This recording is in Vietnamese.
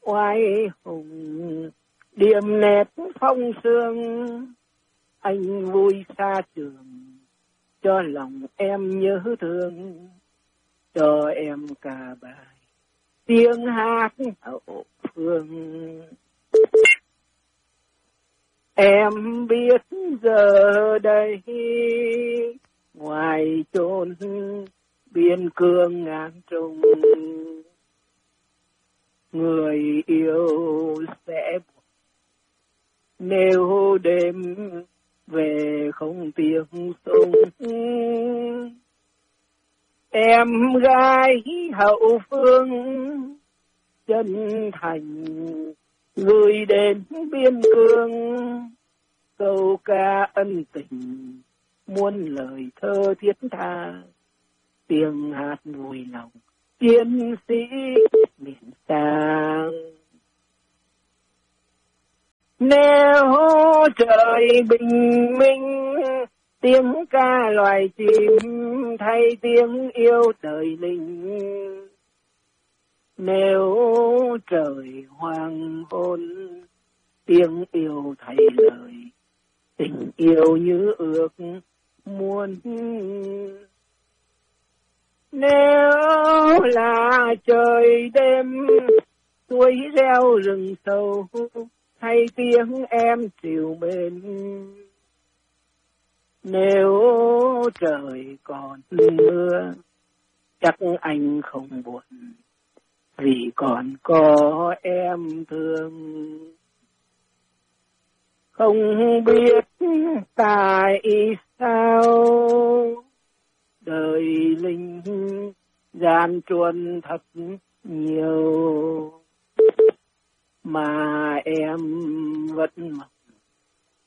oai hùng, điểm nét phong sương. Anh vui xa trường, cho lòng em nhớ thương, cho em cả bài tiếng hát hậu phương. Em biết giờ đây ngoài chốn biên cương ngàn trùng, người yêu sẽ buồn nếu đêm về không tiếng sung. Em gái hậu phương chân thành gửi đến biên cương, câu ca ân tình muôn lời thơ thiết tha, tiếng hát vui lòng chiến sĩ miền Nam. Nếu trời bình minh, tiếng ca loài chim thay tiếng yêu đời linh. Nếu trời hoàng hôn, tiếng yêu thay lời tình yêu như ước muốn. Nếu là trời đêm, suối reo rừng sâu hay tiếng em trìu bên. Nếu trời còn mưa, chắc anh không buồn, vì còn có em thương. Không biết tại sao đời linh gian truân thật nhiều, mà em vẫn mong